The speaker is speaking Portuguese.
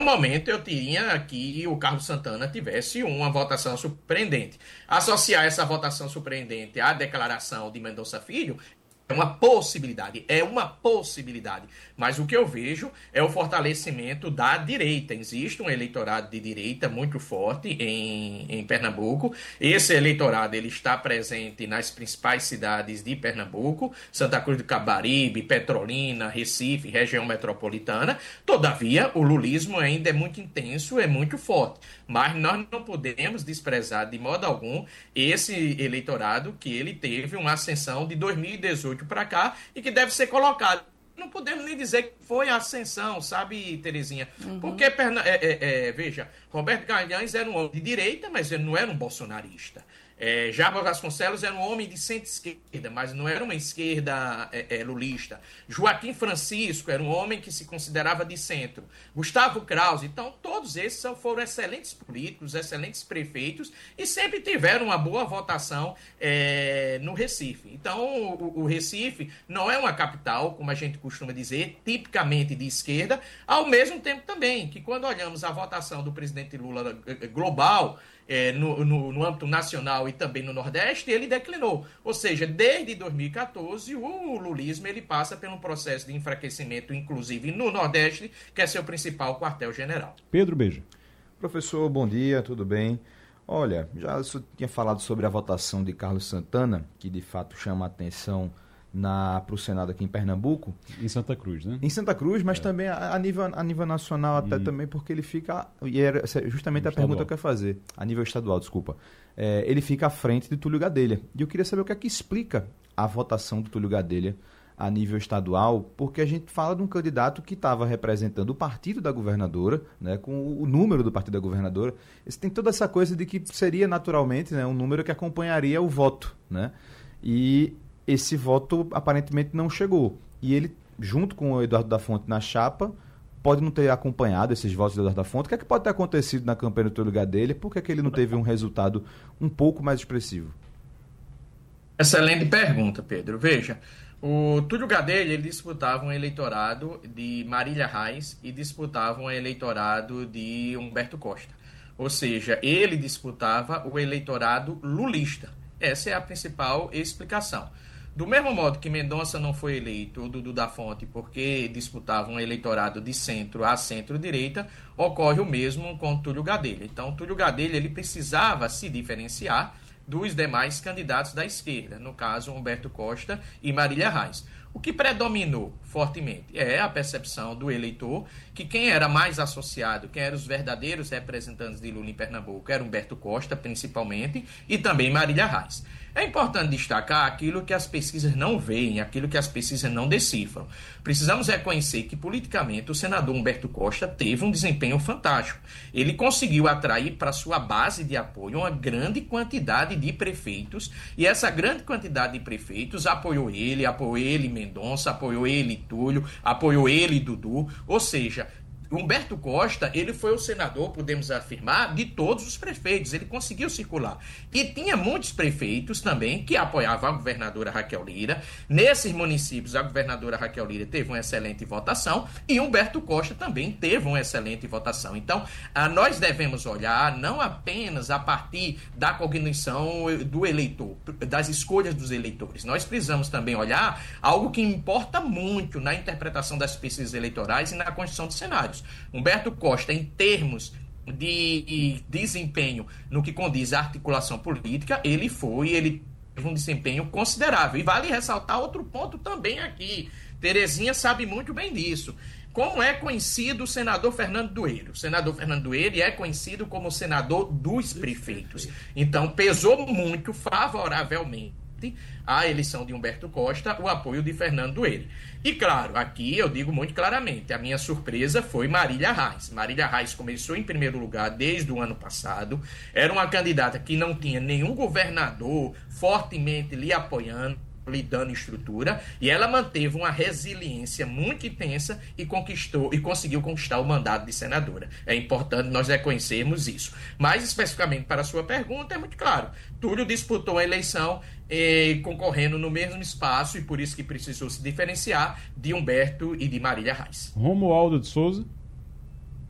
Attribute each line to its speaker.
Speaker 1: momento eu tinha que o Carlos Santana tivesse uma votação surpreendente. Associar essa votação surpreendente à declaração de Mendonça Filho é uma possibilidade. Mas o que eu vejo é o fortalecimento da direita. Existe um eleitorado de direita muito forte em Pernambuco. Esse eleitorado ele está presente nas principais cidades de Pernambuco, Santa Cruz do Capibaribe, Petrolina, Recife, região metropolitana. Todavia, o lulismo ainda é muito intenso, é muito forte. Mas nós não podemos desprezar de modo algum esse eleitorado que ele teve uma ascensão de 2018 para cá e que deve ser colocado. Não podemos nem dizer que foi a ascensão, sabe, Terezinha? Porque, veja, Roberto Magalhães era um homem de direita, mas ele não era um bolsonarista. Jarbas Vasconcelos era um homem de centro-esquerda, mas não era uma esquerda lulista. Joaquim Francisco era um homem que se considerava de centro. Gustavo Krause. Então, todos esses foram excelentes políticos, excelentes prefeitos e sempre tiveram uma boa votação no Recife. Então, o Recife não é uma capital, como a gente costuma dizer, tipicamente de esquerda, ao mesmo tempo também que quando olhamos a votação do presidente Lula global, no âmbito nacional e também no Nordeste, ele declinou. Ou seja, desde 2014, o lulismo ele passa por um processo de enfraquecimento, inclusive no Nordeste, que é seu principal quartel-general.
Speaker 2: Pedro Beja.
Speaker 3: Professor, bom dia, tudo bem? Olha, já eu tinha falado sobre a votação de Carlos Santana, que de fato chama a atenção para o Senado aqui em Pernambuco.
Speaker 2: Em Santa Cruz, né?
Speaker 3: Em Santa Cruz, mas também a nível nacional até também, porque ele fica, e era justamente a pergunta que eu ia fazer, a nível estadual, desculpa, ele fica à frente de Túlio Gadelha. E eu queria saber o que é que explica a votação do Túlio Gadelha a nível estadual, porque a gente fala de um candidato que estava representando o partido da governadora, né, com o número do partido da governadora. Tem toda essa coisa de que seria naturalmente, né, um número que acompanharia o voto, né? E esse voto aparentemente não chegou. E ele, junto com o Eduardo da Fonte na chapa, pode não ter acompanhado esses votos do Eduardo da Fonte. O que é que pode ter acontecido na campanha do Túlio Gadelha? Por que é que ele não teve um resultado um pouco mais expressivo?
Speaker 1: Excelente pergunta, Pedro. Veja, o Túlio Gadelha ele disputava um eleitorado de Marília Reis e disputava um eleitorado de Humberto Costa. Ou seja, ele disputava o eleitorado lulista. Essa é a principal explicação. Do mesmo modo que Mendonça não foi eleito, o Dudu da Fonte, porque disputava um eleitorado de centro a centro-direita, ocorre o mesmo com Túlio Gadelha. Então, Túlio Gadelha ele precisava se diferenciar dos demais candidatos da esquerda, no caso, Humberto Costa e Marília Reis. O que predominou fortemente é a percepção do eleitor que quem era mais associado, quem eram os verdadeiros representantes de Lula em Pernambuco, era Humberto Costa, principalmente, e também Marília Reis. É importante destacar aquilo que as pesquisas não veem, aquilo que as pesquisas não decifram. Precisamos reconhecer que, politicamente, o senador Humberto Costa teve um desempenho fantástico. Ele conseguiu atrair para sua base de apoio uma grande quantidade de prefeitos, e essa grande quantidade de prefeitos apoiou ele Mendonça, apoiou ele Túlio, apoiou ele Dudu, ou seja, Humberto Costa, ele foi o senador, podemos afirmar, de todos os prefeitos. Ele conseguiu circular. E tinha muitos prefeitos também que apoiavam a governadora Raquel Lira. Nesses municípios, a governadora Raquel Lira teve uma excelente votação e Humberto Costa também teve uma excelente votação. Então, nós devemos olhar não apenas a partir da cognição do eleitor, das escolhas dos eleitores. Nós precisamos também olhar algo que importa muito na interpretação das pesquisas eleitorais e na construção de cenários. Humberto Costa, em termos de desempenho no que condiz à articulação política, ele teve um desempenho considerável. E vale ressaltar outro ponto também aqui. Terezinha sabe muito bem disso. Como é conhecido o senador Fernando Dueiro? O senador Fernando Dueiro é conhecido como o senador dos prefeitos. Então, pesou muito favoravelmente a eleição de Humberto Costa, o apoio de Fernando Dueiro. E claro, aqui eu digo muito claramente, a minha surpresa foi Marília Reis. Marília Reis começou em primeiro lugar desde o ano passado, era uma candidata que não tinha nenhum governador fortemente lhe apoiando, lhe dando estrutura, e ela manteve uma resiliência muito intensa e conseguiu conquistar o mandato de senadora. É importante nós reconhecermos isso. Mais especificamente para a sua pergunta, é muito claro. Túlio disputou a eleição concorrendo no mesmo espaço e por isso que precisou se diferenciar de Humberto e de Marília Reis.
Speaker 2: Romualdo de Souza.